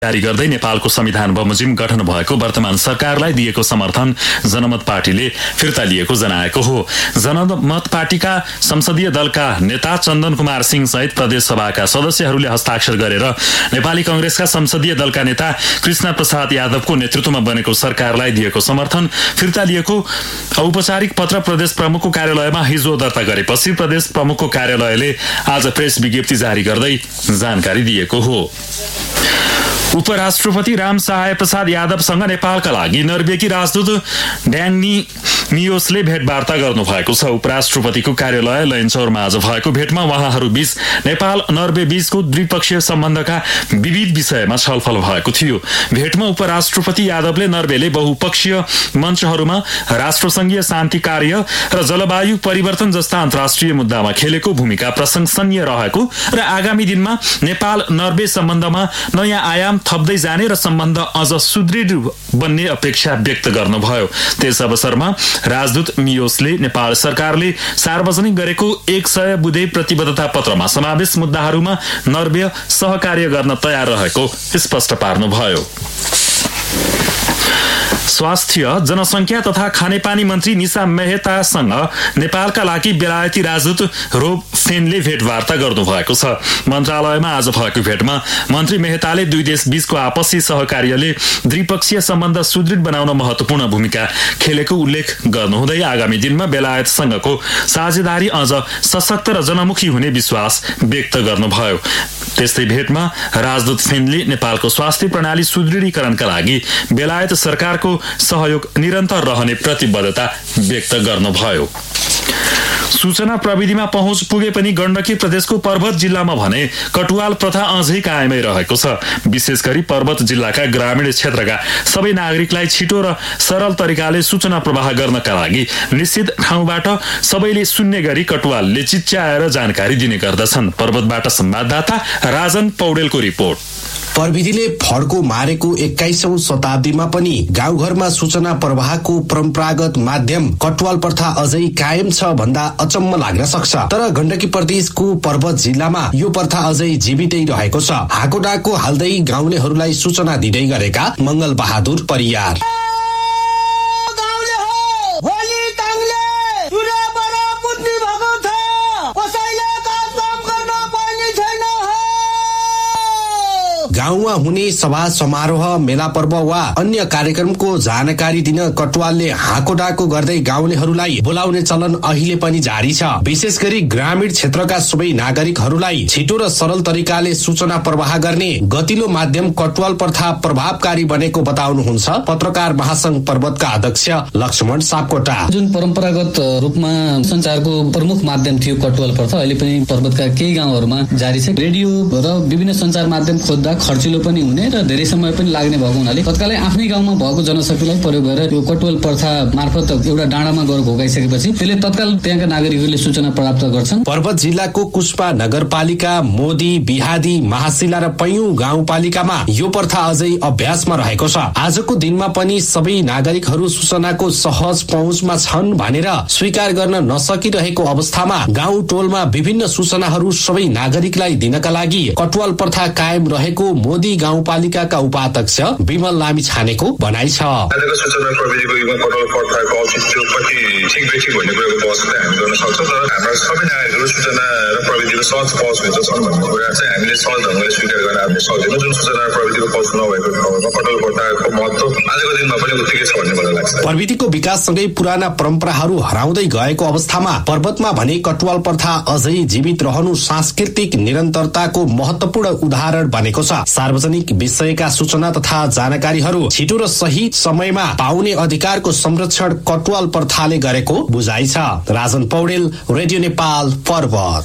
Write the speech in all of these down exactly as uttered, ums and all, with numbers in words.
जारी गर्दै नेपालको संविधान बमोजिम गठन भएको वर्तमान सरकारलाई दिएको समर्थन जनमत पार्टीले फिर्ता लिएको जनाएको हो। जनमत पार्टीका संसदीय दलका नेता चन्दन कुमार सिंह सहित प्रदेश सभाका सदस्यहरूले हस्ताक्षर गरेर नेपाली कांग्रेसका संसदीय दलका नेता कृष्ण प्रसाद यादवको नेतृत्वमा बनेको सरकारलाई दिएको समर्थन फिर्ता लिएको औपचारिक पत्र प्रदेश प्रमुखको कार्यालयमा हिजो दर्ता गरेपछि प्रदेश प्रमुखको कार्यालयले आज प्रेस विज्ञप्ति जारी गर्दै जानकारी दिएको हो। उपराष्ट्रपति राम सहाय प्रसाद यादवसँग नेपालका लागि नर्वेकी राजदूत ड्याङ्नी मियोसले भेटवार्ता गर्नुभएको छ। उपराष्ट्रपतिको कार्यालय लैनचौरमा आज भएको भेटमा उहाँहरूबीच नेपाल नर्वे बीचको द्विपक्षीय सम्बन्धका विविध विषयमा छलफल भएको थियो। भेटमा उपराष्ट्रपति यादवले नर्वेले बहुपक्षीय मञ्चहरूमा राष्ट्रसङ्घीय शान्ति कार्य र जलवायु परिवर्तन जस्ता अन्तर्राष्ट्रिय मुद्दामा खेलेको भूमिका प्रशंसनीय रहेको र आगामी दिनमा नेपाल नर्वे सम्बन्धमा नयाँ आयाम थप्दै जाने र सम्बन्ध अझ सुदृढ बन्ने अपेक्षा व्यक्त गर्नुभयो। त्यस अवसरमा राजदूत मियोसले नेपाल सरकारले सार्वजनिक गरेको एक सय बुँदे प्रतिबद्धता पत्रमा समावेश मुद्दाहरूमा नर्वे सहकार्य गर्न तयार रहेको स्पष्ट पार्नुभयो। स्वास्थ्य जनसंख्या तथा खानेपानी मन्त्री निशा मेहतासँग नेपालका लागि बेलायती राजदूत रोब फेनले भेटवार्ता गर्नुभएको छ। मन्त्रालयमा आज भएको भेटमा मन्त्री मेहताले दुई देश बीचको आपसी सहकार्यले द्विपक्षीय सम्बन्ध सुदृढ बनाउन महत्वपूर्ण भूमिका खेलेको उल्लेख गर्नुहुँदै आगामी दिनमा बेलायतसँगको साझेदारी अझ सशक्त र जनमुखी हुने विश्वास व्यक्त गर्नुभयो। त्यस्तै भेटमा राजदूत फेनले नेपालको स्वास्थ्य प्रणाली सुदृढीकरणका लागि बेलायत सरकारको सहयोग निरन्तर रहने प्रतिबद्धता व्यक्त गर्नुभयो। सूचना प्रविधिमा पहुँच पुगे पनि गण्डकी प्रदेशको पर्वत जिल्लामा भने कटुवाल प्रथा अझै कायमै रहेको छ। विशेष गरी पर्वत जिल्लाका ग्रामीण क्षेत्रका सबै नागरिकलाई छिटो र सरल तरिकाले सूचना प्रवाह गर्नका लागि निश्चित ठाउँबाट सबैले सुन्ने गरी कटुवालले चिच्याएर जानकारी दिने गर्दछन्। पर्वतबाट संवाददाता राजन पौडेलको रिपोर्ट। प्रविधिले फड्को मारेको एक्काइसौं शताब्दीमा पनि गाउँघरमा सूचना प्रवाहको परम्परागत माध्यम कटुवाल प्रथा अझै कायम छ भन्दा अचम्म लाग्न सक्छ। तर गण्डकी प्रदेशको पर्वत जिल्लामा यो प्रथा अझै जीवितै रहेको छ। हाकोडाको हाल्दै गाउँलेहरूलाई सूचना दिँदै गरेका मंगल बहादुर परियार। गाउँमा हुने सभा समारोह मेला पर्व वा अन्य कार्यक्रमको जानकारी दिन कटुवालले हाकोडाको गर्दै गाउँलेहरूलाई बोलाउने चलन अहिले पनि जारी छ। विशेष गरी ग्रामीण क्षेत्रका सबै नागरिकहरूलाई छिटो र सरल तरिकाले सूचना प्रवाह गर्ने गतिलो माध्यम कटुवाल प्रथा प्रभावकारी बनेको बताउनुहुन्छ पत्रकार महासंघ पर्वतका अध्यक्ष लक्ष्मण सापकोटा। जुन परम्परागत रूपमा सञ्चारको प्रमुख माध्यम थियो कटुवाल प्रथा अहिले पनि पर्वतका केही गाउँहरूमा जारी छ। रेडियो र विभिन्न सञ्चार माध्यम खोज्दा खर्चिलो पनि हुने र धेरै समय पनि लाग्ने भएको हुनाले तत्कालै आफ्नै गाउँमा भएको जनशक्तिलाई प्रयोग गरेर यो कटुवाल प्रथा मार्फत एउटा डाँडामा गएर घोकाइसकेपछि त्यसले तत्काल त्यहाँका नागरिकहरूले सूचना प्राप्त गर्छन्। पर्वत जिल्लाको कुस्पा नगरपालिका, मोदी, बिहादी, महाशिला र पैयुँ गाउँपालिकामा यो प्रथा अझै अभ्यासमा रहेको छ। आजको दिनमा पनि सबै नागरिकहरू सूचनाको सहज पहुँचमा छन् भनेर स्वीकार गर्न नसकिरहेको अवस्थामा गाउँ टोलमा विभिन्न सूचनाहरू सबै नागरिकलाई दिनका लागि कटुवाल प्रथा कायम रहेको मोदी गाउँपालिकाका उपाध्यक्ष विमल लामी छानेको भनाइ छ। आजको सूचना प्रविधिको युगमा कटुवाल प्रथाको औचित्य कति ठिक बेठी भन्ने कुराको बहस हामी गर्न सक्छौँ। तर हाम्रा सबै नागरिकहरू सूचना र प्रविधिको सहज पहुँच हुन्छ छन् भन्ने कुरा चाहिँ हामीले सहज ढङ्गले स्वीकार गर्न हामीले सक्दैनौँ। जुन सूचना र प्रविधिको पहुँच नभएको ठाउँमा कटुवाल प्रथाको महत्त्व आजको दिनमा पनि उत्तिकै छ भन्ने मलाई लाग्छ। प्रविधिको विकाससँगै पुराना परम्पराहरू हराउँदै गएको अवस्थामा पर्वतमा भने कटुवाल प्रथा अझै जीवित रहनु सांस्कृतिक निरन्तरताको महत्त्वपूर्ण उदाहरण बनेको छ। सार्वजनिक विषयका सूचना तथा जानकारीहरू छिटो र सही समयमा पाउने अधिकारको संरक्षण कटुवाल प्रथाले गरेको बुझाइ छ। राजन पौडेल, रेडियो नेपाल, पर्वत।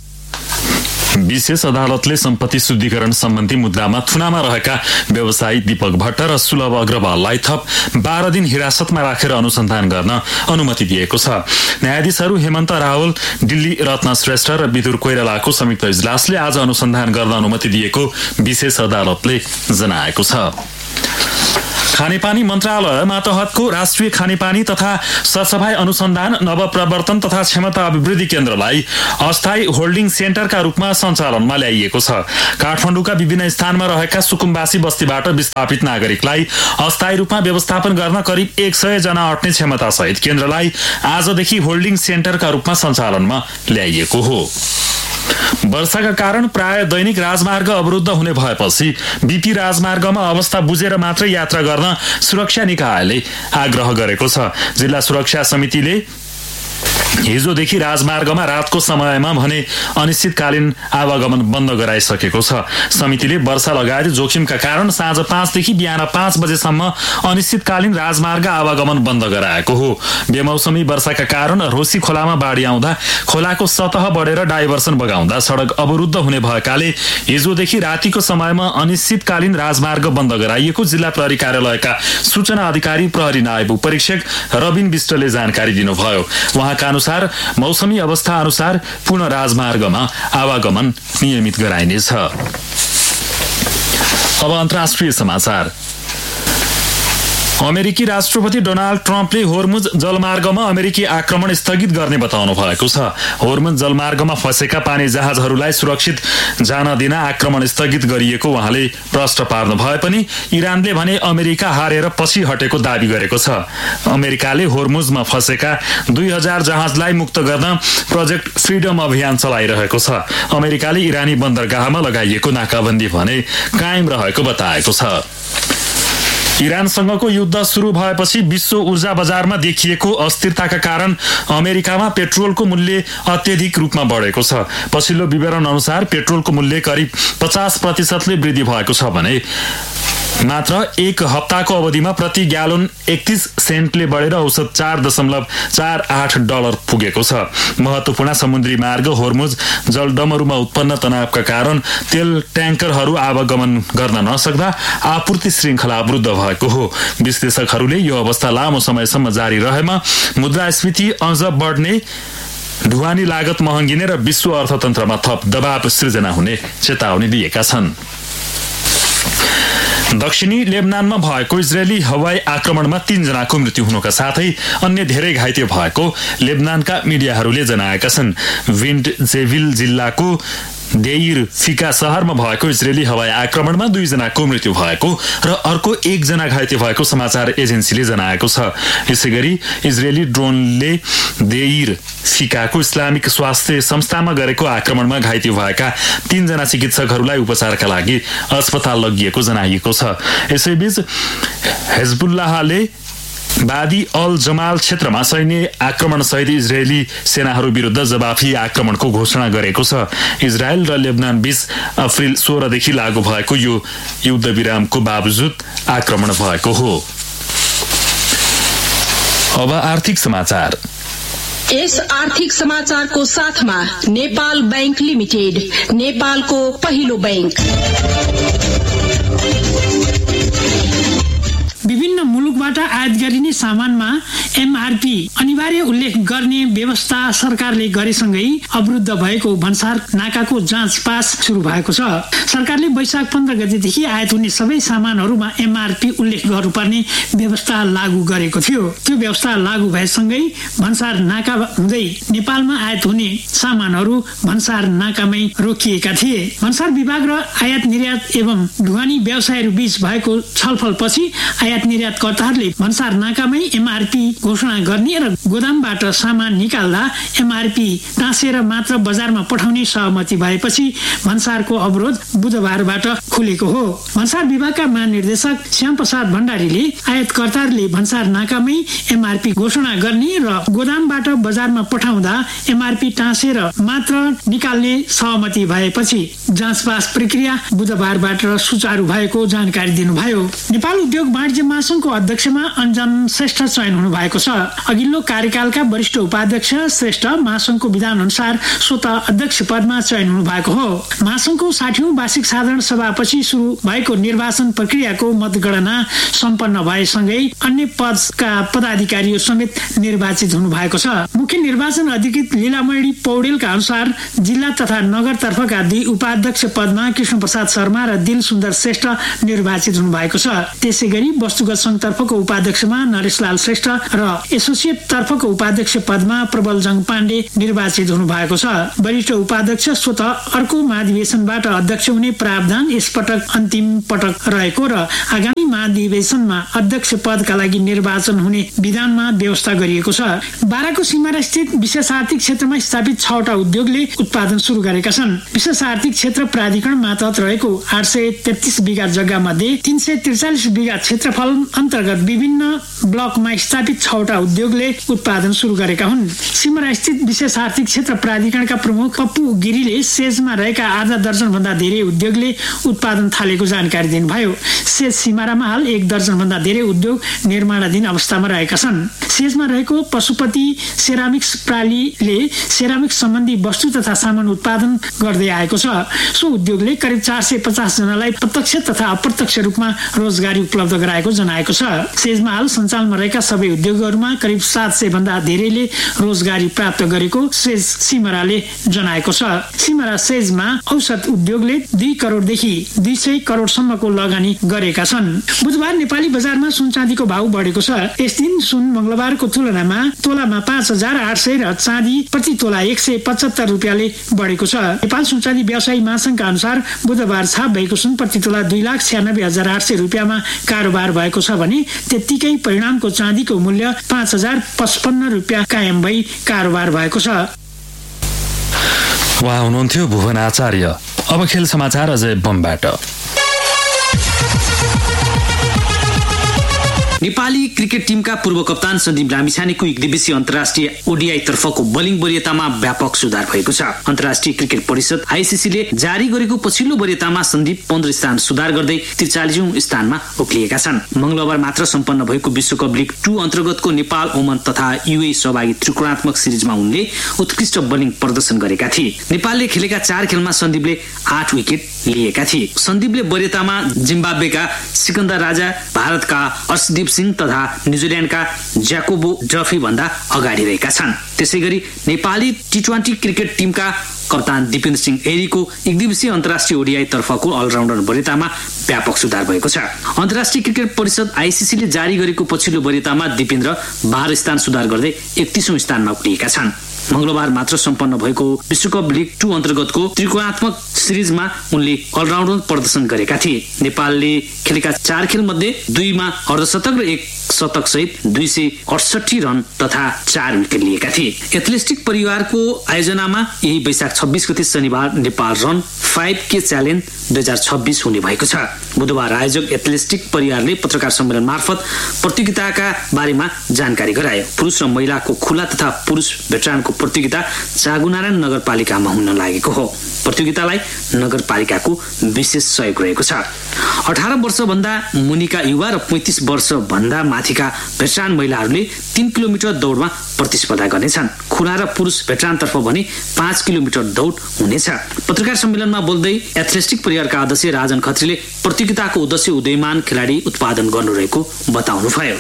विशेष अदालतले सम्पत्ति शुद्धिकरण सम्बन्धी मुद्दामा थुनामा रहेका व्यवसायी दीपक भट्ट र सुलभ अग्रवाललाई थप बाह्र दिन हिरासतमा राखेर अनुसन्धान गर्न अनुमति दिएको छ। न्यायाधीशहरू हेमन्त रावल, दिल्ली रत्न श्रेष्ठ र विदुर कोइरालाको संयुक्त इजलासले आज अनुसन्धान गर्न अनुमति दिएको विशेष अदालतले जनाएको छ। खानेपानी मन्त्रालय मातहतको राष्ट्रिय खानेपानी तथा सरसफाई अनुसन्धान नवप्रवर्तन तथा क्षमता अभिवृद्धि केन्द्रलाई अस्थायी होल्डिङ सेन्टरका रूपमा सञ्चालनमा ल्याइएको छ। काठमाडौँका विभिन्न स्थानमा रहेका सुकुम्बासी बस्तीबाट विस्थापित नागरिकलाई अस्थायी रूपमा व्यवस्थापन गर्न करिब एक सय जना अट्ने क्षमता सहित केन्द्रलाई आजदेखि होल्डिङ सेन्टरका रूपमा सञ्चालनमा ल्याइएको हो। वर्षाका कारण प्राय दैनिक राजमार्ग अवरुद्ध हुने भएपछि बीपी राजमार्गमा अवस्था बुझेर मात्रै यात्रा गर्न सुरक्षा निकायले आग्रह गरेको छ। जिल्ला सुरक्षा समितिले हिजोदेखि राजमार्गमा रातको समयमा भने अनिश्चितकालीन आवागमन बन्द गराइसकेको छ। समितिले वर्षा लगायत जोखिमका कारण साँझ पाँचदेखि बिहान पाँच बजेसम्म अनिश्चितकालीन राजमार्ग आवागमन बन्द गराएको हो। बेमौसमी वर्षाका कारण रोसी खोलामा बाढी आउँदा खोलाको सतह बढेर डाइभर्सन बगाउँदा सडक अवरुद्ध हुने भएकाले हिजोदेखि रातिको समयमा अनिश्चितकालीन राजमार्ग बन्द गराइएको जिल्ला प्रहरी कार्यालयका सूचना अधिकारी प्रहरी नायब उपरीक्षक रबिन विष्टले जानकारी दिनुभयो। उहाँका अनुसार मौसमी अवस्था अनुसार पुनः राजमार्गमा आवागमन नियमित गराइनेछ। अब अन्तर्राष्ट्रिय समाचार। अमेरिकी राष्ट्रपति डोनाल्ड ट्रम्पले होर्मुज जलमार्गमा अमेरिकी आक्रमण स्थगित गर्ने बताउनु भएको छ। होर्मुज जलमार्गमा फँसेका पानी जहाजहरूलाई सुरक्षित जान दिन आक्रमण स्थगित गरिएको उहाँले प्रश्न पार्नु भए पनि इरानले भने अमेरिका हारेर पछि हटेको दावी गरेको छ। अमेरिकाले होर्मुजमा फँसेका दुई हजार जहाजलाई मुक्त गर्न प्रोजेक्ट फ्रिडम अभियान चलाइरहेको छ। अमेरिकाले इरानी बन्दरगाहमा लगाइएको नाकाबन्दी भने कायम रहेको बताएको छ। इरानसँगको युद्ध सुरु भएपछि विश्व ऊर्जा बजारमा देखिएको अस्थिरताका कारण अमेरिकामा पेट्रोलको मूल्य अत्यधिक रूपमा बढेको छ। पछिल्लो विवरण अनुसार पेट्रोलको मूल्य करिब पचास प्रतिशतले वृद्धि भएको छ भने मात्र एक हप्ताको अवधिमा प्रति ग्यालोन एकतीस सेन्टले बढेर औसत चार दशमलव चार आठ डलर पुगेको छ। महत्वपूर्ण समुद्री मार्ग होर्मुज जलडमरूमा उत्पन्न तनावका कारण तेल ट्याङ्करहरू आवागमन गर्न नसक्दा आपूर्ति श्रृङ्खला अवरुद्ध भएको हो। विश्लेषकहरूले यो अवस्था लामो समयसम्म जारी रहेमा मुद्रास्फीति अझ बढ्ने, ढुवानी लागत महँगिने र विश्व अर्थतन्त्रमा थप दबाव सृजना हुने चेतावनी दिएका छन्। दक्षिणी लेबनानमा भएको इजरायली हवाई आक्रमणमा तीनजनाको मृत्यु हुनुका साथै अन्य धेरै घाइते भएको लेबनानका मिडियाहरूले जनाएका छन्। विन्ड जेभिल जिल्लाको देइर फिका शहरमा भएको इजरायली हवाई आक्रमणमा दुईजनाको मृत्यु भएको र अर्को एकजना घाइते भएको समाचार एजेन्सीले जनाएको छ। यसैगरी इजरायली ड्रोनले देइर फिकाको इस्लामिक स्वास्थ्य संस्थामा गरेको आक्रमणमा घाइते भएका तीनजना चिकित्सकहरूलाई उपचारका लागि अस्पताल लगिएको जनाइएको छ। यसैबीच हिजबुल्लाहले वादी अल जमाल क्षेत्रमा सैन्य आक्रमणसहित इजरायली सेनाहरू विरुद्ध जवाफी आक्रमणको घोषणा गरेको छ। इजरायल र लेबनान बीच अप्रिल सोह्रदेखि लागू भएको यो युद्ध विरामको बावजुद आक्रमण भएको हो। अब आर्थिक समाचार। यस आर्थिक समाचारको साथमा नेपाल बैंक लिमिटेड, नेपालको पहिलो बैंक। विभिन्न मुलुकबाट आयात गरिने सामानमा एमआरपी अनिवार्य उल्लेख गर्ने व्यवस्था सरकारले गरेसँगै अवरुद्ध भएको भन्सार नाकाको जाँच पास सुरु भएको छ। सरकारले वैशाख पन्ध्र गतेदेखि आयात हुने सबै सामानहरूमा एमआरपी उल्लेख गर्नुपर्ने व्यवस्था लागू गरेको थियो। त्यो व्यवस्था लागू भएसँगै भन्सार नाका हुँदै नेपालमा आयात हुने सामानहरू भन्सार नाकामै रोकिएका थिए। भन्सार विभाग र आयात निर्यात एवं ढुवानी व्यवसायहरू बीच भएको छलफलपछि आयात निर्यातकर्ताहरूले भन्सार नाकामै एमआरपी घोषणा गर्ने र गोदामबाट सामान निकाल्दा एमआरपी टाँसेर मात्र बजारमा पठाउने सहमति भएपछि भन्सारको अवरोध बुधबारबाट खुलेको हो। भन्सार विभागका महानिर्देशक श्याम प्रसाद भण्डारीले आयातकर्ताहरूले भन्सार नाकामै एमआरपी घोषणा गर्ने र गोदामबाट बजारमा पठाउँदा एमआरपी टाँसेर मात्र निकाल्ने सहमति भएपछि जाँचपास प्रक्रिया बुधबारबाट सुचारू भएको जानकारी दिनुभयो। नेपाल उद्योग वाणिज्य महासंघको अध्यक्षमा अञ्जन श्रेष्ठ चयन हुनु भएको छ। अघिल्लो कार्यकालका वरिष्ठ उपाध्यक्ष श्रेष्ठ महासंघको विधान अनुसार स्वत अध्यक्ष पदमा चयन हुनु भएको हो। महासंघको साठीऔं वार्षिक साधारण सभापछि सुरु भएको निर्वाचन प्रक्रियाको मतगणना सम्पन्न भएसँगै अन्य पदका पदाधिकारीहरू समेत निर्वाचित हुनु भएको छ। मुख्य निर्वाचन अधिकृत लीलामणी पौडेलका अनुसार जिल्ला तथा नगरतर्फका दुई उपाध्यक्ष पदमा कृष्ण प्रसाद शर्मा र दिल सुन्दर श्रेष्ठ निर्वाचित हुनु भएको छ। त्यसै गरी वस्तुगत संघ तर्फको उपाध्यक्षमा नरेशलाल श्रेष्ठ र एसोसिएट तर्फको उपाध्यक्ष पदमा प्रबलजङ पाण्डे निर्वाचित हुनु भएको छ। वरिष्ठ उपाध्यक्ष स्वत अर्को महाधिवेशनबाट अध्यक्ष हुने प्रावधान यसपटक अन्तिम पटक रहेको र आगामी महाधिवेशनमा अध्यक्ष पदका लागि निर्वाचन हुने विधानमा व्यवस्था गरिएको छ। बाराको सिमारा स्थित विशेष आर्थिक क्षेत्रमा स्थापित छवटा उद्योगले उत्पादन सुरु गरेका छन्। विशेष आर्थिक क्षेत्र प्राधिकरण मातहत रहेको आठ सय तेत्तीस बिघा जग्गा मध्ये तीन सय त्रिचालिस बिघा क्षेत्रफल अन्तर्गत विभिन्न ब्लकमा स्थापित छवटा उद्योगले उत्पादन सुरु गरेका हुन्। सिमरा स्थित विशेष आर्थिक क्षेत्र प्राधिकरणका प्रमुख पप्पू गिरीले सेजमा रहेका आधा दर्जन भन्दा धेरै उद्योगले उत्पादन थालेको जानकारी दिनुभयो। सेज सिमारामा हाल एक दर्जन भन्दा धेरै उद्योग निर्माणाधीन अवस्थामा रहेका छन्। सेजमा रहेको पशुपति सेरामिक्स प्रालीले सेरामिक सम्बन्धी वस्तु तथा सामान उत्पादन गर्दै आएको छ। सो उद्योगले करिब चार सय पचास जनालाई प्रत्यक्ष तथा अप्रत्यक्ष रूपमा रोजगारी उपलब्ध गराएको जनाएको छ। सेजमा हाल सञ्चालनमा रहेका सबै उद्योगहरूमा करिब सात सय भन्दा धेरैले रोजगारी प्राप्त गरेको सेज सिमराले जनाएको छ। सिमरा सेजमा औसत उद्योगले दुई करोडदेखि दुई सय करोडसम्मको लगानी गरेका छन्। बुधबार नेपाली बजारमा सुन चाँदीको भाव बढेको छ। यस दिन सुन मंगलबारको तुलनामा तोलामा पाँच हजार आठ सय र चाँदी प्रति तोला एक सय पचहत्तर रुपियाँले बढेको छ। नेपाल सुन चाँदी व्यवसायी महासंघका अनुसार बुधबार छाप भएको सुन प्रति तोला दुई लाख छ्यानब्बे हजार आठ सय रुपियाँमा कारोबार भएको छ भने त्यत्तिकै परिणामको चाँदीको मूल्य पाँच हजार पचपन्न रुपियाँ कायम भई कारोबार भएको छ। उहाँ हुनुहुन्थ्यो भुवन आचार्य। अब खेल समाचार अझै बमबाट। नेपाली क्रिकेट टिमका पूर्व कप्तान सन्दीप लामिछानेको एक दिवसीय अन्तर्राष्ट्रिय ओडिआई तर्फको बोलिङ वरियतामा व्यापक सुधार भएको छ। अन्तर्राष्ट्रिय क्रिकेट परिषद आइसिसीले जारी गरेको पछिल्लो वरियतामा सन्दीप पन्ध्र स्थान सुधार गर्दै त्रिचालिसौं स्थानमा उक्लिएका छन्। मंगलबार मात्र सम्पन्न भएको विश्वकप लिग टू अन्तर्गतको नेपाल, ओमान तथा युए सहभागी त्रिकोणात्मक सिरिजमा उनले उत्कृष्ट बोलिङ प्रदर्शन गरेका थिए। नेपालले खेलेका चार खेलमा सन्दीपले आठ विकेट लिएका थिए। सन्दीपले वरियतामा जिम्बाब्वेका सिकन्दर राजा, भारतका अर्शदीप सिंह तथा न्युजिल्यान्डका ज्याकोबो डफी भन्दा अगाडि रहेका छन्। त्यसै गरी नेपाली टी ट्वेन्टी क्रिकेट टिमका कप्तान दिपेन्द्र सिंह एरीको एक दिवसीय अन्तर्राष्ट्रिय ओडिआई तर्फको अलराउन्डर वरियतामा व्यापक सुधार भएको छ। अन्तर्राष्ट्रिय क्रिकेट परिषद आइसिसीले जारी गरेको पछिल्लो वरियतामा दिपेन्द्र बाह्र स्थान सुधार गर्दै एकतीसौं स्थानमा उक्लिएका छन्। मंगलबार मात्र सम्पन्न भएको विश्वकप लिग टू अन्तर्गतको त्रिकोणात्मक सिरिजमा उनले अलराउन्डर प्रदर्शन गरेका थिए। नेपालले खेलेका चार खेल मध्ये दुईमा अर्धशतक र एक शतक सहित दुई सय अडसठी रन तथा चार विकेट लिएका थिए। एथलेटिक परिवारको आयोजनामा यही वैशाख छब्बीस गते शनिबार नेपाल रन फाइभ के च्यालेन्ज दुई हजार छब्बीस हुने भएको छ। बुधबार आयोजक एथलेटिक परिवारले पत्रकार सम्मेलन मार्फत प्रतियोगिताका बारेमा जानकारी गरायो। पुरुष र महिलाको खुला तथा पुरुष भेटरानको प्रतियोगिता चागुनारायण नगरपालिकामा हुन लागेको हो। प्रतियोगितालाई नगरपालिकाको विशेष सहयोग रहेको छ। अठार वर्ष भन्दा मुनिका युवा र पैंतिस वर्ष भन्दा माथिका भेटरान महिलाहरूले तीन किलोमिटर दौडमा प्रतिस्पर्धा गर्नेछन्। खुला र पुरुष भेटरानतर्फ भने पाँच किलोमिटर दौड हुनेछ। पत्रकार सम्मेलनमा बोल्दै एथलेटिक परिवारका अध्यक्ष राजन खत्रीले प्रतियोगिताको उद्देश्य उदयमान खेलाडी उत्पादन गर्नु रहेको बताउनुभयो।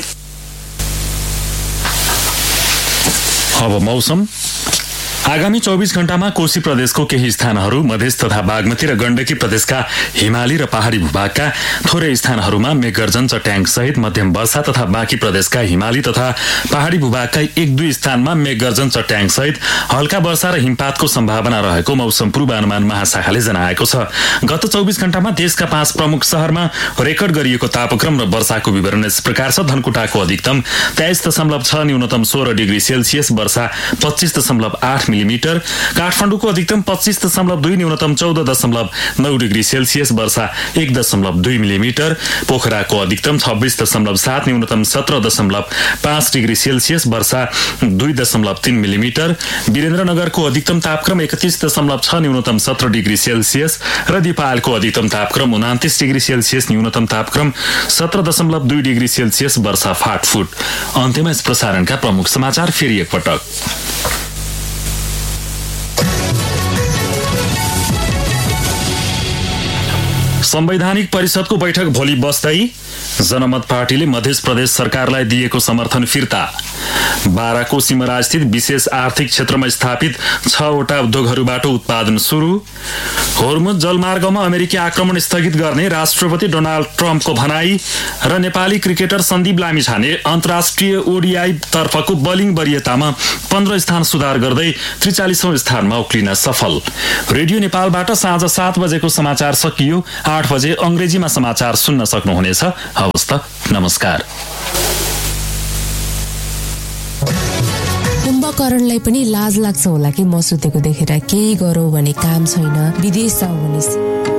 अब मौसम। आगामी चौबीस घण्टामा कोशी प्रदेशको केही स्थानहरू, मधेस तथा बागमती र गण्डकी प्रदेशका हिमाली र पहाडी भूभागका थोरै स्थानहरूमा मेघगर्जन चट्याङ सहित मध्यम वर्षा तथा बाँकी प्रदेशका हिमाली तथा पहाडी भूभागका एक दुई स्थानमा मेघगर्जन चट्याङ सहित हल्का वर्षा र हिमपातको सम्भावना रहेको मौसम पूर्वानुमान महाशाखाले जनाएको छ। गत चौबीस घण्टामा देशका पाँच प्रमुख शहरमा रेकर्ड गरिएको तापक्रम र वर्षाको विवरण यस प्रकार छ। धनकुटाको अधिकतम तेइस दशमलव छ, न्यूनतम सोह्र डिग्री सेल्सियस, वर्षा पच्चीस दशमलव आठ मिलिमिटर, काठमाडौँको अधिकतम पच्चीस दशमलव दुई, न्यूनतम चौध दशमलव नौ डिग्री सेल्सियस, वर्षा एक दशमलव दुई मिलिमिटर, पोखराको अधिकतम छब्बीस दशमलव सात, न्यूनतम सत्र दशमलव पाँच डिग्री सेल्सियस, वर्षा दुई दशमलव तीन मिलिमिटर, वीरेन्द्रनगरको अधिकतम तापक्रम एकतीस दशमलव छ, न्यूनतम सत्र डिग्री सेल्सियस र दिपालको अधिकतम तापक्रम उनातिस डिग्री सेल्सियस, न्यूनतम तापक्रम सत्र दशमलव दुई डिग्री सेल्सियस, वर्षा फाटफुट। अन्त्यमा यस प्रसारणका प्रमुख समाचार फेरि एकपटक। संवैधानिक परिषदको बैठक भोलि बस्दै जनमत पार्टीले मध्य प्रदेश सरकारलाई दिएको समर्थन फिर्ता। बाराको सिमरास्थित विशेष आर्थिक क्षेत्रमा स्थापित छवटा उद्योगहरूबाट उत्पादन सुरु। होर्मुज जलमार्गमा अमेरिकी आक्रमण स्थगित गर्ने राष्ट्रपति डोनाल्ड ट्रम्पको भनाई र नेपाली क्रिकेटर सन्दीप लामिछाने अन्तर्राष्ट्रिय ओडिआई तर्फको बलिङ वरियतामा पन्ध्र स्थान सुधार गर्दै त्रिचालिसौं स्थानमा उक्लिन सफल। रेडियो नेपालबाट साँझ सात बजेको समाचार सकियो। आठ बजे अंग्रेजीमा समाचार सुन्न सक्नुहुनेछ। हवस् त, नमस्कार। कुम्भकर्णलाई पनि लाज लाग्छ होला कि म सुतेको देखेर। केही गरौँ भने काम छैन, विदेश जाऊ भने